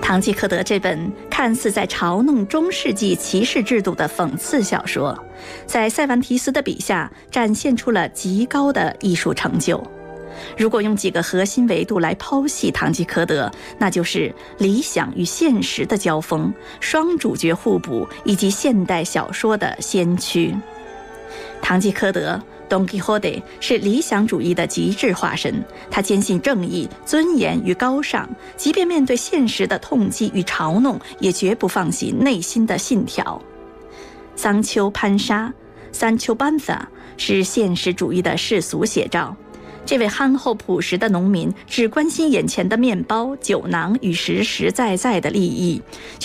堂吉诃德这本看似在嘲弄中世纪骑士制度的讽刺小说，在塞万提斯的笔下展现出了极高的艺术成就。如果用几个核心维度来剖析堂吉诃德，那就是理想与现实的交锋、双主角互补以及现代小说的先驱。堂吉诃德 Don Quixote 是理想主义的极致化身，他坚信正义、尊严与高尚，即便面对现实的痛击与嘲弄，也绝不放弃内心的信条。桑丘潘沙 Sancho Panza 是现实主义的世俗写照。这位憨厚朴实的农民只关心眼前的面包、酒囊与实实在在的利益，